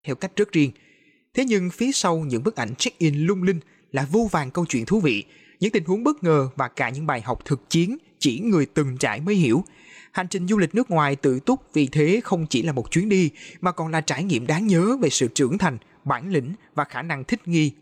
theo cách rất riêng. Thế nhưng phía sau những bức ảnh check-in lung linh là vô vàn câu chuyện thú vị, những tình huống bất ngờ và cả những bài học thực chiến chỉ người từng trải mới hiểu. Hành trình du lịch nước ngoài tự túc vì thế không chỉ là một chuyến đi mà còn là trải nghiệm đáng nhớ về sự trưởng thành, bản lĩnh và khả năng thích nghi